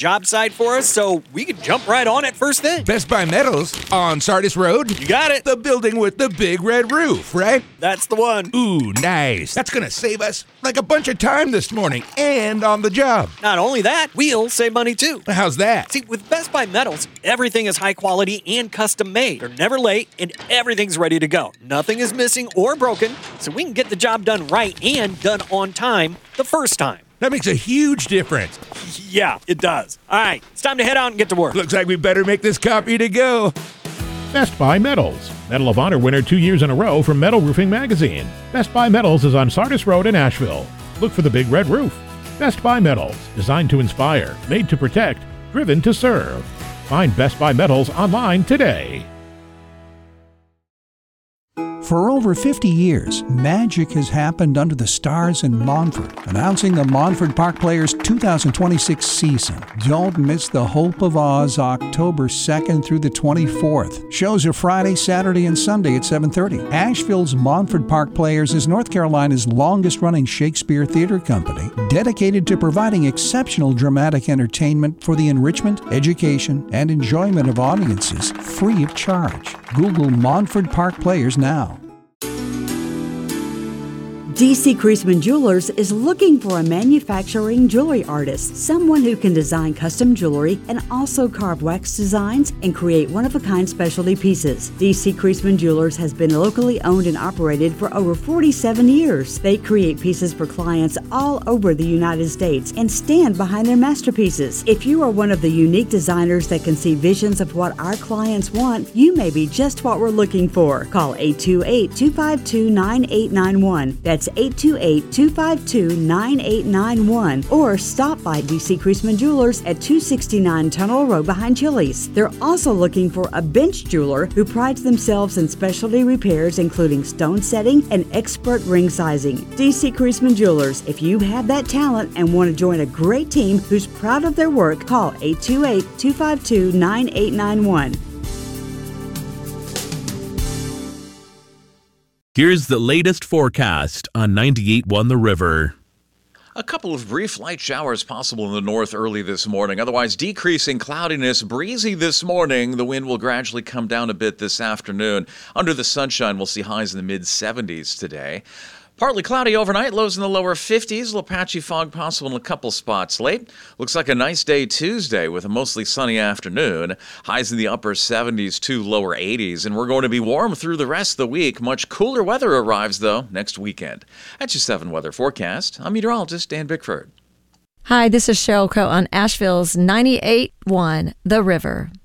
job site for us so we could jump right on it first thing. Best Buy Metals on Sardis Road? You got it. The building with the big red roof, right? That's the one. Ooh, nice. That's gonna save us like a bunch of time this morning and on the job. Not only that, we'll save money too. How's that? See, with Best Buy Metals, everything is high quality and custom made. They're never late and everything's ready to go. Nothing is missing or broken, so we can get the job done right and done on time the first time. That makes a huge difference. Yeah, it does. All right, it's time to head out and get to work. Looks like we better make this copy to go. Best Buy Metals. Medal of Honor winner 2 years in a row from Metal Roofing Magazine. Best Buy Metals is on Sardis Road in Asheville. Look for the big red roof. Best Buy Metals. Designed to inspire, made to protect, driven to serve. Find Best Buy Metals online today. For over 50 years, magic has happened under the stars in Montford, announcing the Montford Park Players 2026 season. Don't miss the Hope of Oz October 2nd through the 24th. Shows are Friday, Saturday, and Sunday at 7:30. Asheville's Montford Park Players is North Carolina's longest-running Shakespeare theater company, dedicated to providing exceptional dramatic entertainment for the enrichment, education, and enjoyment of audiences free of charge. Google Montford Park Players now. D.C. Creasman Jewelers is looking for a manufacturing jewelry artist, someone who can design custom jewelry and also carve wax designs and create one-of-a-kind specialty pieces. D.C. Creasman Jewelers has been locally owned and operated for over 47 years. They create pieces for clients all over the United States and stand behind their masterpieces. If you are one of the unique designers that can see visions of what our clients want, you may be just what we're looking for. Call 828-252-9891. That's 828-252-9891, or stop by D.C. Creasman Jewelers at 269 Tunnel Road behind Chili's. They're also looking for a bench jeweler who prides themselves in specialty repairs including stone setting and expert ring sizing. D.C. Creasman Jewelers. If you have that talent and want to join a great team who's proud of their work, call 828-252-9891. Here's the latest forecast on 98.1 The River. A couple of brief light showers possible in the north early this morning. Otherwise, decreasing cloudiness, breezy this morning. The wind will gradually come down a bit this afternoon. Under the sunshine, we'll see highs in the mid-70s today. Partly cloudy overnight, lows in the lower 50s. A little patchy fog possible in a couple spots late. Looks like a nice day Tuesday with a mostly sunny afternoon. Highs in the upper 70s to lower 80s. And we're going to be warm through the rest of the week. Much cooler weather arrives, though, next weekend. That's your 7 weather forecast. I'm meteorologist Dan Bickford. Hi, this is Cheryl Crow on Asheville's 98.1 The River.